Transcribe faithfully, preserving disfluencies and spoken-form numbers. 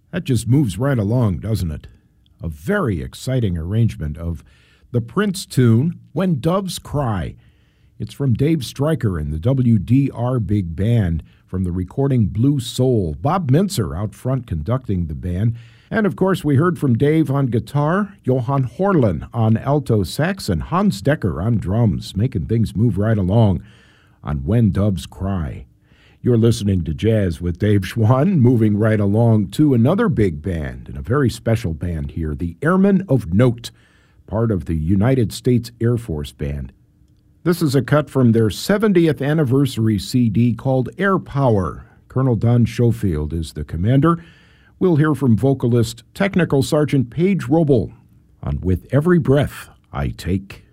That just moves right along, doesn't it? A very exciting arrangement of the Prince tune, When Doves Cry. It's from Dave Stryker and the W D R Big Band from the recording Blue Soul. Bob Mintzer out front conducting the band. And of course, we heard from Dave on guitar, Johan Horlin on alto sax, and Hans Decker on drums, making things move right along on When Doves Cry. You're listening to Jazz with Dave Schwann, moving right along to another big band, and a very special band here, the Airmen of Note, part of the United States Air Force Band. This is a cut from their seventieth anniversary C D called Air Power. Colonel Don Schofield is the commander. We'll hear from vocalist Technical Sergeant Paige Roble on With Every Breath I Take.